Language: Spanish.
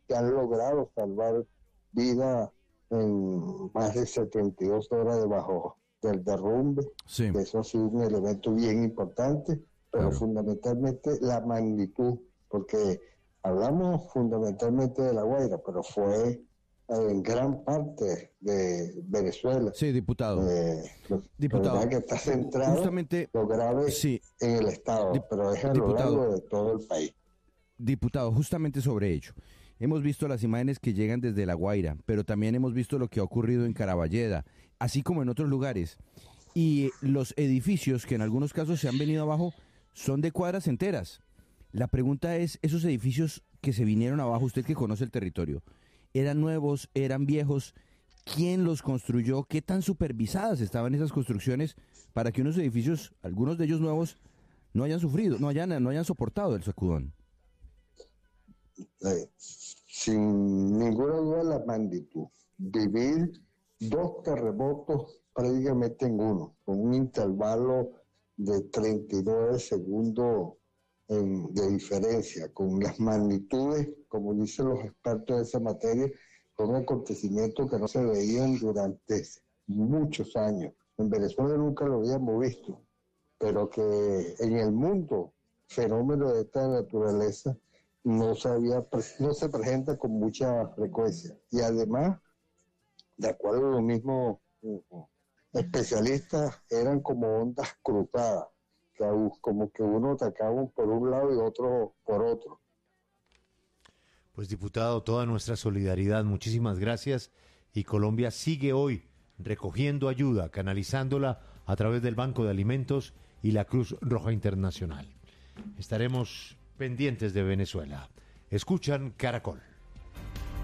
que han logrado salvar vida en más de 72 horas debajo del derrumbe. Sí. Eso ha sido un elemento bien importante, pero Claro. fundamentalmente la magnitud, porque hablamos fundamentalmente de La Guaira, pero fue en gran parte de Venezuela. Sí, diputado. Lo Diputado, verdad que está centrado justamente, lo grave sí, en el Estado, pero es a lo diputado, largo de todo el país. Diputado, justamente sobre ello. Hemos visto las imágenes que llegan desde La Guaira, pero también hemos visto lo que ha ocurrido en Caraballeda, así como en otros lugares. Y los edificios que en algunos casos se han venido abajo son de cuadras enteras. La pregunta es, esos edificios que se vinieron abajo, usted que conoce el territorio, ¿eran nuevos, eran viejos? ¿Quién los construyó? ¿Qué tan supervisadas estaban esas construcciones para que unos edificios, algunos de ellos nuevos, no hayan sufrido, no hayan soportado el sacudón? Sin ninguna duda la magnitud. Vivir 2 terremotos prácticamente en uno, con un intervalo de 39 segundos de diferencia, con las magnitudes, como dicen los expertos de esa materia, son acontecimientos que no se veían durante muchos años. En Venezuela nunca lo habíamos visto, pero que en el mundo fenómenos de esta naturaleza no se presenta con mucha frecuencia. Y además, de acuerdo a los mismos especialistas, eran como ondas cruzadas, como que uno atacaba por un lado y otro por otro. Pues diputado, toda nuestra solidaridad, muchísimas gracias. Y Colombia sigue hoy recogiendo ayuda, canalizándola a través del Banco de Alimentos y la Cruz Roja Internacional. Estaremos pendientes de Venezuela. Escuchan Caracol.